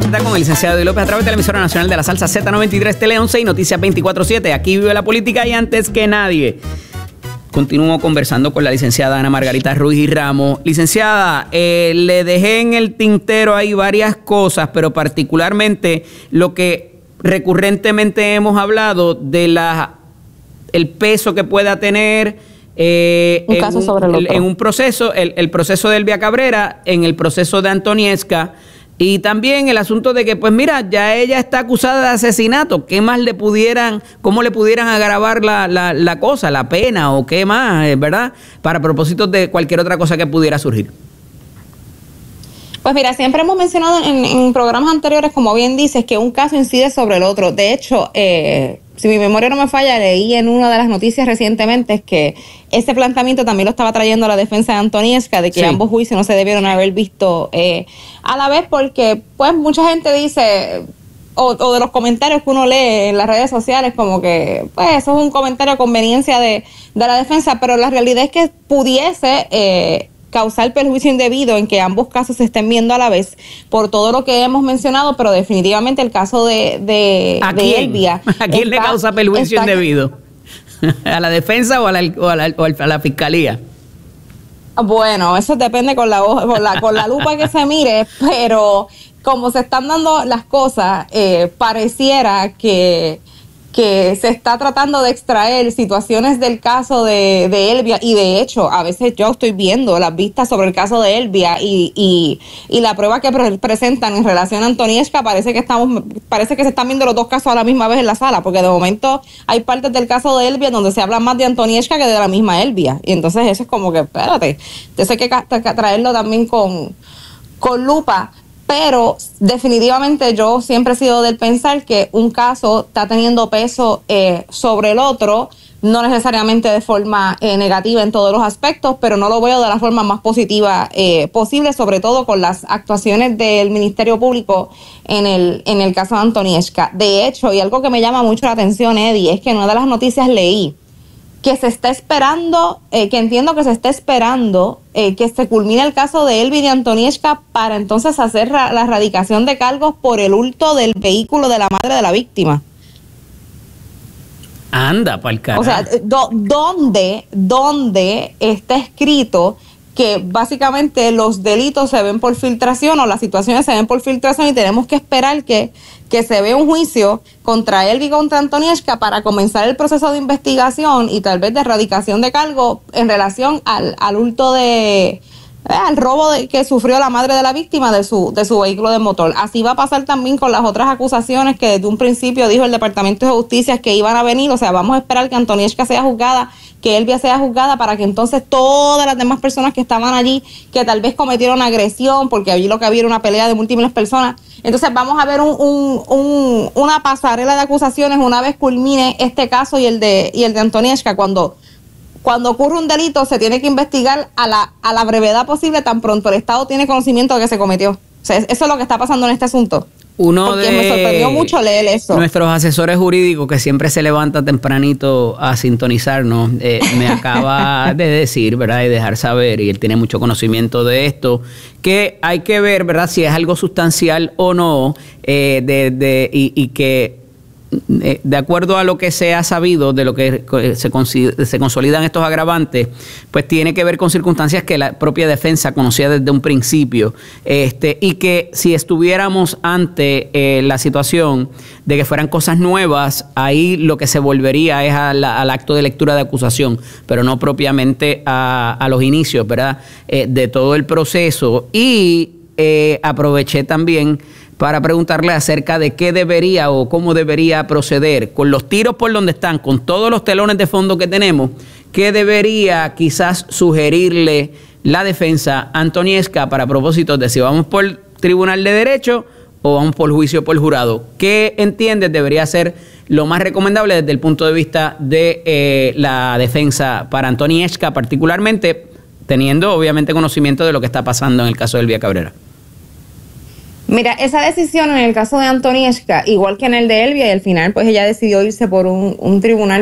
Z con el licenciado Eddie López a través de la emisora nacional de la salsa Z93 Tele 11 y Noticias 24/7. Aquí vive la política y antes que nadie. Continúo conversando con la licenciada Ana Margarita Ruiz y Ramos. Licenciada, le dejé en el tintero ahí varias cosas, pero particularmente lo que recurrentemente hemos hablado de el peso que pueda tener en un proceso, el proceso de Elvia Cabrera, en el proceso de Antoniesca, y también el asunto de que, pues mira, ya ella está acusada de asesinato. ¿Qué más cómo le pudieran agravar la cosa, la pena o qué más, verdad? Para propósitos de cualquier otra cosa que pudiera surgir. Pues mira, siempre hemos mencionado en programas anteriores, como bien dices, que un caso incide sobre el otro. De hecho, si mi memoria no me falla, leí en una de las noticias recientemente que ese planteamiento también lo estaba trayendo la defensa de Antoniesca, de que ambos juicios no se debieron haber visto a la vez, porque pues mucha gente dice, o de los comentarios que uno lee en las redes sociales, como que pues eso es un comentario a conveniencia de la defensa, pero la realidad es que pudiese causar perjuicio indebido en que ambos casos se estén viendo a la vez por todo lo que hemos mencionado, pero definitivamente el caso de Elvia. ¿A quién le causa perjuicio indebido? ¿A la defensa o a la fiscalía? Bueno, eso depende con la lupa que se mire, pero como se están dando las cosas, pareciera que se está tratando de extraer situaciones del caso de Elvia, y de hecho a veces yo estoy viendo las vistas sobre el caso de Elvia y la prueba que presentan en relación a Antoniesca, parece que se están viendo los dos casos a la misma vez en la sala, porque de momento hay partes del caso de Elvia donde se habla más de Antoniesca que de la misma Elvia, y entonces eso es como que espérate, entonces hay que traerlo también con lupa. Pero definitivamente yo siempre he sido del pensar que un caso está teniendo peso sobre el otro, no necesariamente de forma negativa en todos los aspectos, pero no lo veo de la forma más positiva posible, sobre todo con las actuaciones del Ministerio Público en el caso de Antoniesca. De hecho, y algo que me llama mucho la atención, Eddie, es que en una de las noticias leí que se está esperando, que entiendo que se está esperando que se culmine el caso de Elvia y de Antoniesca para entonces hacer la erradicación de cargos por el hurto del vehículo de la madre de la víctima. Anda, pa'l carajo. O sea, ¿dónde está escrito que básicamente los delitos se ven por filtración o las situaciones se ven por filtración y tenemos que esperar que se vea un juicio contra Elvia y contra Antoniesca para comenzar el proceso de investigación y tal vez de erradicación de cargo en relación al hurto al robo que sufrió la madre de la víctima de su vehículo de motor? Así va a pasar también con las otras acusaciones que desde un principio dijo el Departamento de Justicia que iban a venir. O sea, vamos a esperar que Antoniesca sea juzgada, que Elvia sea juzgada, para que entonces todas las demás personas que estaban allí, que tal vez cometieron agresión, porque allí lo que había era una pelea de múltiples personas, entonces vamos a ver una pasarela de acusaciones una vez culmine este caso y el de Antoniesca. Cuando ocurre un delito se tiene que investigar a la brevedad posible, tan pronto el Estado tiene conocimiento de que se cometió. O sea, eso es lo que está pasando en este asunto. Porque me sorprendió mucho leer eso. Nuestros asesores jurídicos, que siempre se levanta tempranito a sintonizarnos, me acaba de decir, ¿verdad? Y dejar saber, y él tiene mucho conocimiento de esto, que hay que ver, ¿verdad? Si es algo sustancial o no, y que de acuerdo a lo que se ha sabido de lo que se consolidan estos agravantes, pues tiene que ver con circunstancias que la propia defensa conocía desde un principio, y que si estuviéramos ante la situación de que fueran cosas nuevas, ahí lo que se volvería es al acto de lectura de acusación, pero no propiamente a los inicios, ¿verdad? De todo el proceso. Y aproveché también para preguntarle acerca de qué debería o cómo debería proceder con los tiros por donde están, con todos los telones de fondo que tenemos, qué debería quizás sugerirle la defensa a Antoniesca para propósitos de si vamos por tribunal de derecho o vamos por juicio por jurado. ¿Qué entiendes debería ser lo más recomendable desde el punto de vista de la defensa para Antoniesca, particularmente teniendo obviamente conocimiento de lo que está pasando en el caso de Elvia Cabrera? Mira, esa decisión en el caso de Antoniesca, igual que en el de Elvia, y al final pues ella decidió irse por un tribunal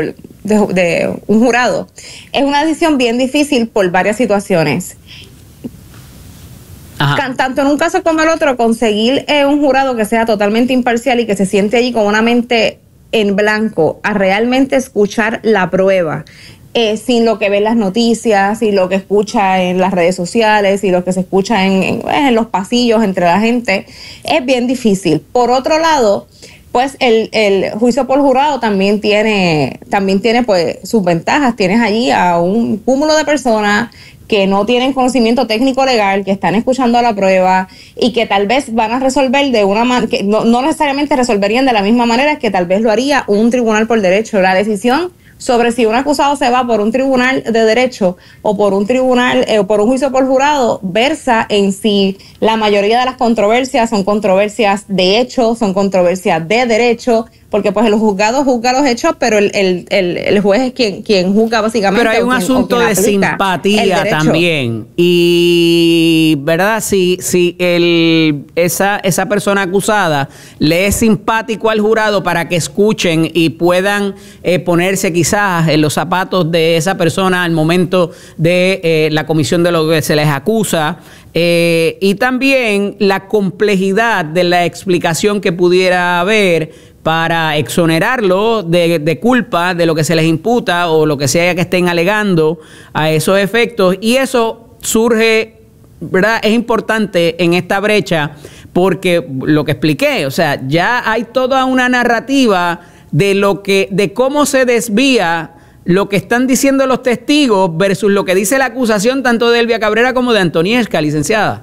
de un jurado, es una decisión bien difícil por varias situaciones. tanto en un caso como el otro, conseguir un jurado que sea totalmente imparcial y que se siente allí con una mente en blanco a realmente escuchar la prueba, sin lo que ve en las noticias, sin lo que escucha en las redes sociales, y lo que se escucha en los pasillos entre la gente, es bien difícil. Por otro lado, pues el juicio por jurado también tiene pues sus ventajas. Tienes allí a un cúmulo de personas que no tienen conocimiento técnico legal, que están escuchando la prueba y que tal vez van a resolver de una manera, que no necesariamente resolverían de la misma manera que tal vez lo haría un tribunal por derecho. La decisión sobre si un acusado se va por un tribunal de derecho o por un tribunal o por un juicio por jurado versa en si la mayoría de las controversias son controversias de hecho, son controversias de derecho, porque pues el juzgado juzga los hechos, pero el juez es quien juzga básicamente. Pero hay un asunto de simpatía también. Y, ¿verdad? Si esa persona acusada le es simpático al jurado para que escuchen y puedan ponerse quizás en los zapatos de esa persona al momento de la comisión de lo que se les acusa, y también la complejidad de la explicación que pudiera haber para exonerarlo de culpa de lo que se les imputa o lo que sea que estén alegando a esos efectos. Y eso surge, ¿verdad? Es importante en esta brecha porque lo que expliqué, o sea, ya hay toda una narrativa de cómo se desvía lo que están diciendo los testigos versus lo que dice la acusación tanto de Elvia Cabrera como de Antoniesca, licenciada.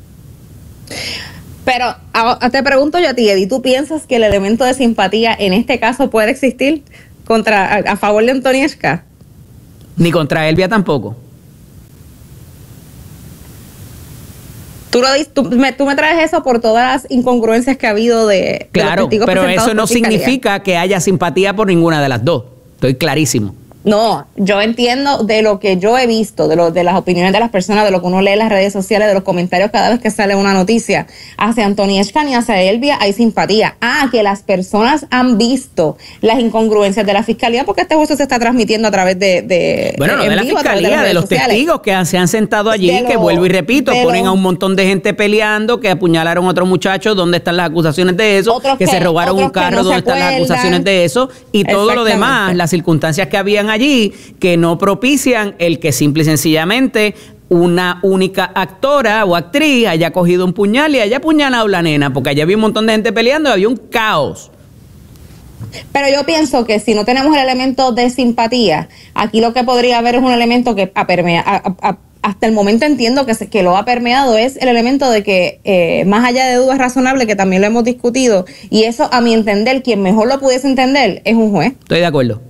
Pero te pregunto yo a ti, Eddie, ¿tú piensas que el elemento de simpatía en este caso puede existir a favor de Antoniesca? Ni contra Elvia tampoco. Tú me traes eso por todas las incongruencias que ha habido de claro, los testigos pero presentados eso no significa que haya simpatía por ninguna de las dos. Estoy clarísimo. No, yo entiendo de lo que yo he visto, de las opiniones de las personas, de lo que uno lee en las redes sociales, de los comentarios cada vez que sale una noticia. Hacia Antoniesca ni hacia Elvia hay simpatía. Que las personas han visto las incongruencias de la fiscalía, porque este juicio se está transmitiendo a través de bueno, no de la fiscalía, de los testigos que se han sentado allí, que vuelvo y repito, ponen a un montón de gente peleando, que apuñalaron a otro muchacho, ¿dónde están las acusaciones de eso? Que se robaron un carro, ¿dónde están las acusaciones de eso? Y todo lo demás, las circunstancias que habían allí que no propician el que simple y sencillamente una única actora o actriz haya cogido un puñal y haya apuñalado a la nena, porque allá había un montón de gente peleando y había un caos. Pero yo pienso que si no tenemos el elemento de simpatía, aquí lo que podría haber es un elemento que hasta el momento entiendo que lo ha permeado, es el elemento de que más allá de dudas razonables, que también lo hemos discutido, y eso a mi entender, quien mejor lo pudiese entender es un juez. Estoy de acuerdo.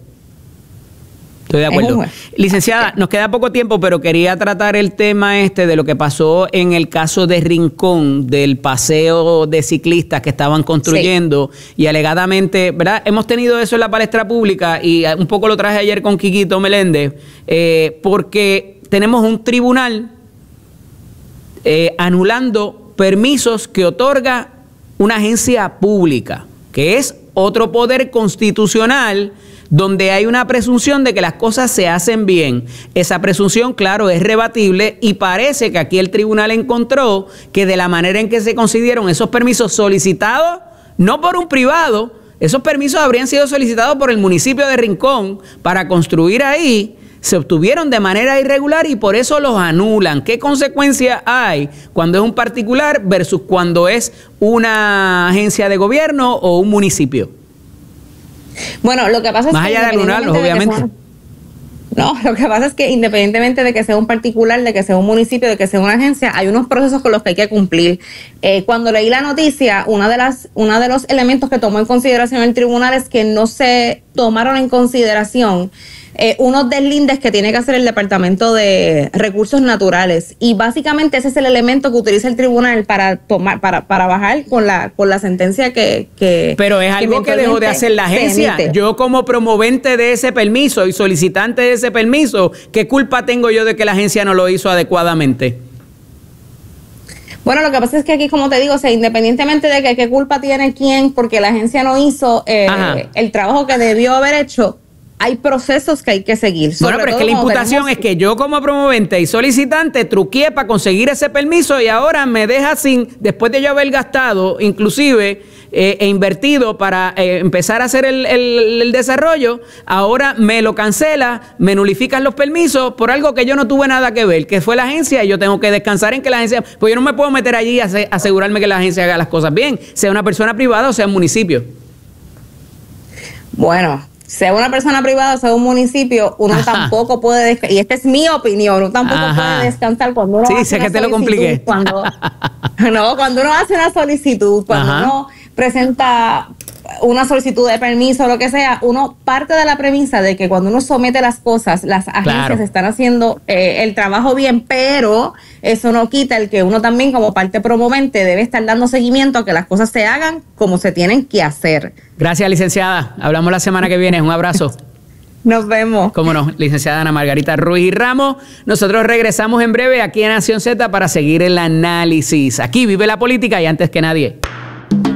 Licenciada, nos queda poco tiempo, pero quería tratar el tema de lo que pasó en el caso de Rincón, del paseo de ciclistas que estaban construyendo, y alegadamente, ¿verdad? Hemos tenido eso en la palestra pública y un poco lo traje ayer con Quiquito Meléndez, porque tenemos un tribunal anulando permisos que otorga una agencia pública, que es otro poder constitucional donde hay una presunción de que las cosas se hacen bien. Esa presunción, claro, es rebatible y parece que aquí el tribunal encontró que de la manera en que se concedieron esos permisos solicitados, no por un privado, esos permisos habrían sido solicitados por el municipio de Rincón para construir ahí, se obtuvieron de manera irregular y por eso los anulan. ¿Qué consecuencia hay cuando es un particular versus cuando es una agencia de gobierno o un municipio? Bueno, lo que pasa es más allá de anularlos, obviamente. No, lo que pasa es que independientemente de que sea un particular, de que sea un municipio, de que sea una agencia, hay unos procesos con los que hay que cumplir. Cuando leí la noticia, uno de los elementos que tomó en consideración el tribunal es que no se tomaron en consideración unos deslindes que tiene que hacer el Departamento de Recursos Naturales, y básicamente ese es el elemento que utiliza el tribunal para bajar con la sentencia que pero es algo que dejó de hacer la agencia. Yo como promovente de ese permiso y solicitante de ese permiso, ¿qué culpa tengo yo de que la agencia no lo hizo adecuadamente? Bueno, lo que pasa es que aquí, como te digo, o sea, independientemente de que qué culpa tiene quién porque la agencia no hizo el trabajo que debió haber hecho, hay procesos que hay que seguir. Bueno, pero es que la imputación es que yo como promovente y solicitante truqué para conseguir ese permiso y ahora me deja sin, después de yo haber gastado, inclusive, e invertido para empezar a hacer el desarrollo, ahora me lo cancela, me nulifican los permisos por algo que yo no tuve nada que ver, que fue la agencia, y yo tengo que descansar en que la agencia, pues yo no me puedo meter allí a asegurarme que la agencia haga las cosas bien, sea una persona privada o sea un municipio. Bueno, sea una persona privada o sea un municipio, uno tampoco puede, y esta es mi opinión, uno tampoco puede descansar cuando uno hace sé una que te lo compliqué. cuando uno hace una solicitud, cuando uno presenta una solicitud de permiso o lo que sea, uno parte de la premisa de que cuando uno somete las cosas, las agencias están haciendo el trabajo bien, pero eso no quita el que uno también como parte promovente debe estar dando seguimiento a que las cosas se hagan como se tienen que hacer. Gracias, licenciada. Hablamos la semana que viene. Un abrazo. Nos vemos. Cómo no, licenciada Ana Margarita Ruiz y Ramos. Nosotros regresamos en breve aquí en Nación Z para seguir el análisis. Aquí vive la política y antes que nadie.